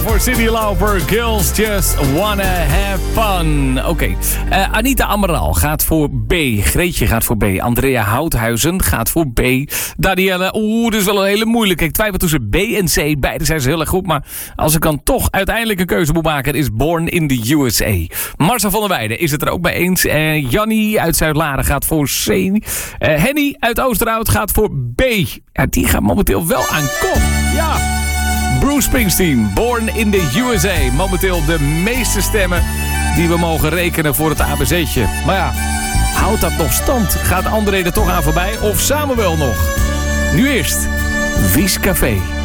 Voor Cyndi Lauper, Girls Just Wanna Have Fun. Oké. Anita Amaral gaat voor B. Greetje gaat voor B. Andrea Houthuizen gaat voor B. Danielle, dit is wel een hele moeilijke. Ik twijfel tussen B en C. Beide zijn ze heel erg goed. Maar als ik dan toch uiteindelijk een keuze moet maken, is Born in the USA. Marcel van der Weijden is het er ook mee eens. Jannie uit Zuid-Laren gaat voor C. Henny uit Oosterhout gaat voor B. Ja, die gaat momenteel wel aan kop. Ja. Bruce Springsteen, Born in the USA. Momenteel de meeste stemmen die we mogen rekenen voor het ABC'tje. Maar ja, houdt dat nog stand? Gaat André er toch aan voorbij? Of Samuel nog? Nu eerst Wies Café.